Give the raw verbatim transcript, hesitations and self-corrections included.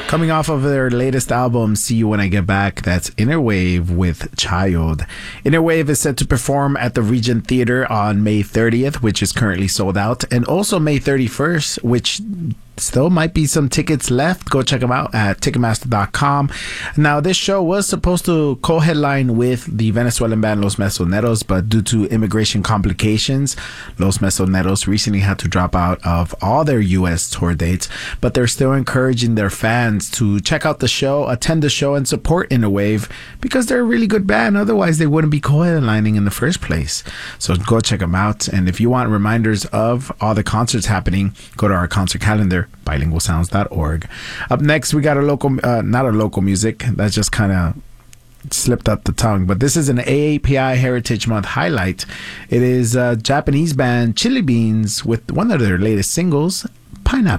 Coming off of their latest album, See You When I Get Back, that's Inner Wave with Child. Inner Wave is set to perform at the Regent Theater on May thirtieth, which is currently sold out, and also May thirty-first, which still might be some tickets left. Go check them out at Ticketmaster dot com. Now, this show was supposed to co-headline with the Venezuelan band Los Mesoneros, but due to immigration complications, Los Mesoneros recently had to drop out of all their U S tour dates, but they're still encouraging their fans to check out the show, attend the show, and support Inner Wave because they're a really good band. Otherwise, they wouldn't be co-headlining in the first place. So go check them out. And if you want reminders of all the concerts happening, go to our concert calendar, bilingual sounds dot org. Up next, we got a local, uh, not a local music. That just kind of slipped up the tongue. But this is an A A P I Heritage Month highlight. It is a Japanese band Chili Beans with one of their latest singles, Pineapple.